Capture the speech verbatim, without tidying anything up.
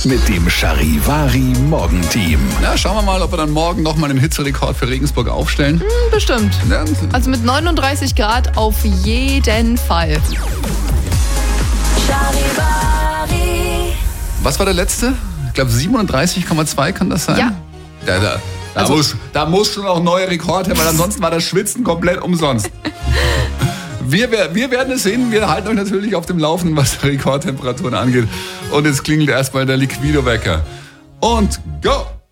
mit dem Charivari Morgenteam. Na, schauen wir mal, ob wir dann morgen nochmal einen Hitzerekord für Regensburg aufstellen. Hm, bestimmt. Ja. Also mit neununddreißig Grad auf jeden Fall. Charivari. Was war der letzte? Ich glaube siebenunddreißig Komma zwei, kann das sein? Ja. Da, da, da, Also- muss, da musst du noch neue Rekorde haben, weil ansonsten war das Schwitzen komplett umsonst. Wir, wir werden es sehen. Wir halten euch natürlich auf dem Laufenden, was Rekordtemperaturen angeht. Und jetzt klingelt erstmal der Liquido-Wecker. Und go!